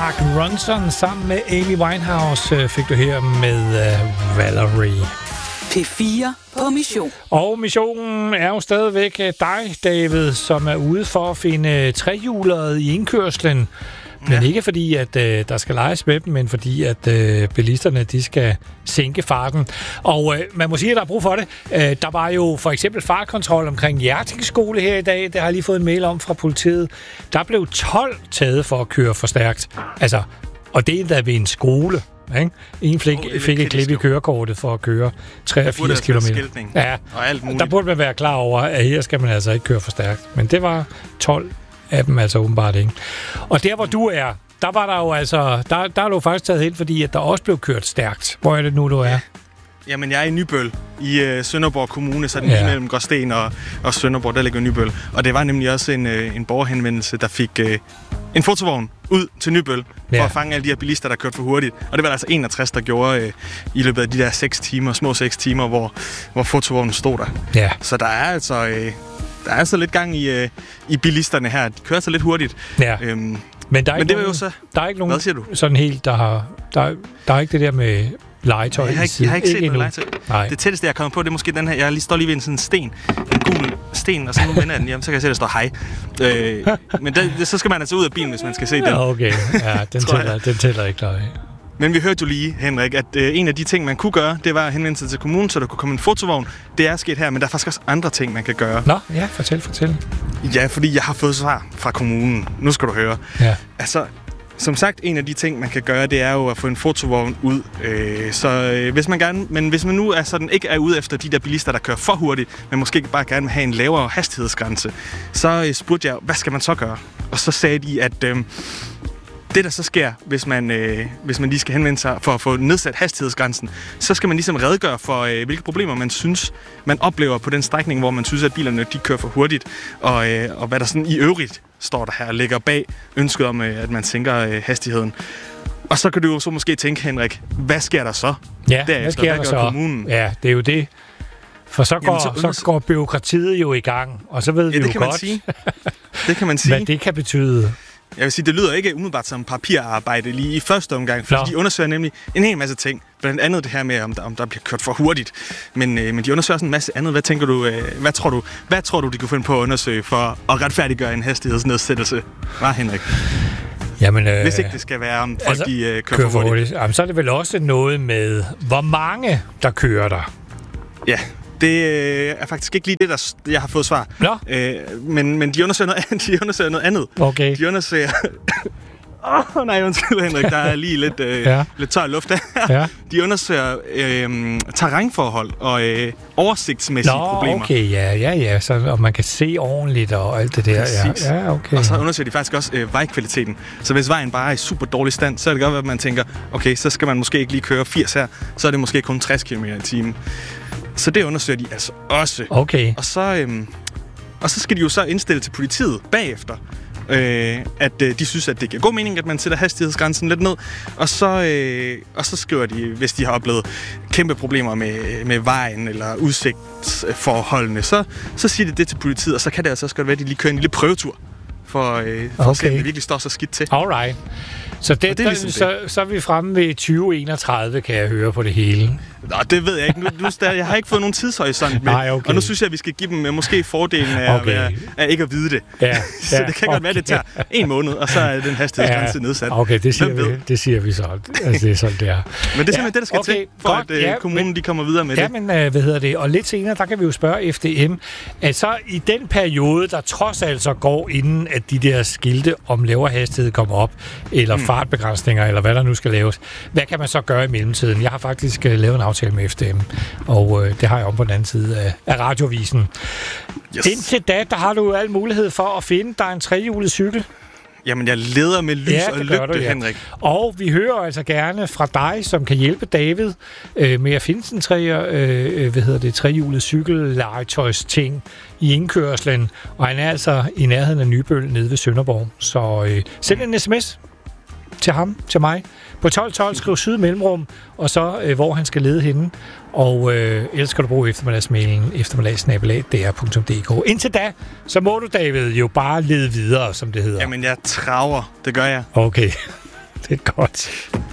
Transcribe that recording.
Mark Ronson sammen med Amy Winehouse fik du her med Valerie. P4 på mission. Og missionen er jo stadigvæk dig, David, som er ude for at finde trehjulede i indkørslen. Men ikke fordi, at der skal leges med dem, men fordi, at bilisterne de skal sænke farten. Og man må sige, at der er brug for det. Der var jo for eksempel fartkontrol omkring Hjerting skole her i dag. Det har jeg lige fået en mail om fra politiet. Der blev 12 taget for at køre for stærkt. Altså, og det er da ved en skole. Ikke? En fik et klip i kørekortet for at køre 83 km. Ja, og alt muligt. Der burde man være klar over, at her skal man altså ikke køre for stærkt. Men det var 12 af dem altså åbenbart ikke. Og der, hvor du er, der var der jo altså... Der er du faktisk taget hen, fordi at der også blev kørt stærkt. Hvor er det nu, du er? Jamen, jeg er i Nybøl i Sønderborg Kommune, så den lige mellem Gråsten og Sønderborg, der ligger Nybøl. Og det var nemlig også en borgerhenvendelse, der fik en fotovogn ud til Nybøl for at fange alle de her bilister, der kørte for hurtigt. Og det var der altså 61, der gjorde i løbet af de der 6 timer, hvor fotovognen stod der. Ja. Så der er altså... Der er altså lidt gang i bilisterne her. De kører så lidt hurtigt. Ja. Men det var jo så... Der er ikke nogen Hvad siger du? Sådan helt, der er ikke det der med legetøj. Jeg har ikke set noget legetøj. Nej. Det tætteste, jeg er kommet på, det er måske den her... Jeg står lige ved sådan en sten. En gul sten, og så nu vender jeg den. Jamen, så kan jeg se, der står hej. Men så skal man altså ud af bilen, hvis man skal se den. Ja, okay. Ja, den tæller ikke dig. Men vi hørte jo lige, Henrik, at en af de ting, man kunne gøre, det var at henvende sig til kommunen, så der kunne komme en fotovogn. Det er sket her, men der er faktisk også andre ting, man kan gøre. Nå, ja, fortæl. Ja, fordi jeg har fået svar fra kommunen. Nu skal du høre. Ja. Altså, som sagt, en af de ting, man kan gøre, det er jo at få en fotovogn ud. Hvis man nu er sådan, ikke er ude efter de der bilister, der kører for hurtigt, men måske bare gerne vil have en lavere hastighedsgrænse, så spurgte jeg, hvad skal man så gøre? Og så sagde de, at... Det, der så sker, hvis man lige skal henvende sig for at få nedsat hastighedsgrænsen, så skal man ligesom redegøre for, hvilke problemer man synes, man oplever på den strækning, hvor man synes, at bilerne de kører for hurtigt, og hvad der sådan i øvrigt står der her, ligger bag ønsket om, at man sænker hastigheden. Og så kan du jo så måske tænke, Henrik, hvad sker der så? Ja, hvad sker der så? Kommunen? Ja, det er jo det. For så går byråkratiet jo i gang, og så ved vi jo godt, det kan man sige. Hvad det kan betyde. Jeg vil sige, det lyder ikke umiddelbart som papirarbejde lige i første omgang, fordi de undersøger nemlig en hel masse ting. Blandt andet det her med, om der bliver kørt for hurtigt. Men de undersøger sådan en masse andet. Hvad tænker du, hvad tror du, de kunne finde på at undersøge for at retfærdiggøre en hastighedsnedsættelse? Hvad, Henrik? Jamen, hvis ikke det skal være, om folk de kører for hurtigt. Jamen, så er det vel også noget med, hvor mange der kører der. Ja. Det er faktisk ikke lige det, jeg har fået svar. Men de undersøger noget andet. Okay. De undersøger... nej, undskyld, Henrik. Der er lige lidt tør luft der. Ja. De undersøger terrænforhold og oversigtsmæssige problemer. Okay, ja. Så, og man kan se ordentligt og alt det der. Ja, okay. Og så undersøger de faktisk også vejkvaliteten. Så hvis vejen bare er i super dårlig stand, så er det godt, at man tænker, okay, så skal man måske ikke lige køre 80 her, så er det måske kun 60 km i timen. Så det undersøger de altså også. Okay. Og så skal de jo så indstille til politiet bagefter, at de synes, at det giver god mening, at man sætter hastighedsgrænsen lidt ned. Og så skriver de, hvis de har oplevet kæmpe problemer med vejen eller udsigtsforholdene, så siger de det til politiet, og så kan det altså også godt være, at de lige kører en lille prøvetur for at se, om det virkelig står så skidt til. Alright. Så, så er vi fremme ved 2031, kan jeg høre på det hele. Nå, det ved jeg ikke. Jeg har ikke fået nogen tidshorisont med. Nej, okay. Og nu synes jeg, at vi skal give dem måske fordelen af ikke at vide det. Ja, så det kan godt være, at det tager 1 måned, og så er den hastighedsgrænse nedsat. Okay, det siger vi så. Altså, det er sådan, det er. Men det er simpelthen det, der skal til, for at kommunen de kommer videre med det. Men og lidt senere, der kan vi jo spørge FDM, at så i den periode, der trods alt så går, inden at de der skilte om lavere hastighed kommer op, eller fartbegrænsninger, eller hvad der nu skal laves, hvad kan man så gøre i mellemtiden? Jeg har faktisk lavet en aftale med FDM, og det har jeg om på den anden side af radiovisen. Yes. Indtil da, der har du al mulighed for at finde dig en trehjulet cykel. Jamen, jeg leder med lys og lygte, Henrik. Og vi hører altså gerne fra dig, som kan hjælpe David med at finde sådan trehjulet cykellegetøjsting i indkørslen. Og han er altså i nærheden af Nybøl nede ved Sønderborg. Så send en sms til ham, til mig. På 1212 skriv syd mellemrum, og så hvor han skal lede henne. Og ellers skal du bruge eftermiddagsmailen eftermiddags@dr.dk. Indtil da, så må du, David, jo bare lede videre, som det hedder. Jamen, jeg traver. Det gør jeg. Okay. Det er godt.